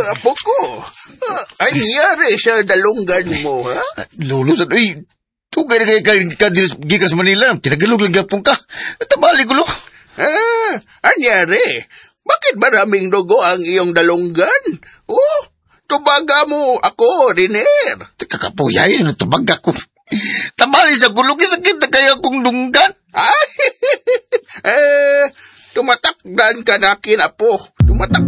Apo ko, anyari sa dalunggan mo, ha? Lolo, tugay na ka gikas Manila. Tinagalog lang gapong ka. Tabali ko, lo. Anyari? Bakit maraming dugo ang iyong dalunggan? Tubaga mo ako, Riner. Kakapuyay, tubaga ko. Tabali sa gulong, sakit na kaya kong lunggan. Tumatakdan ka na kin, Apo. Tumatak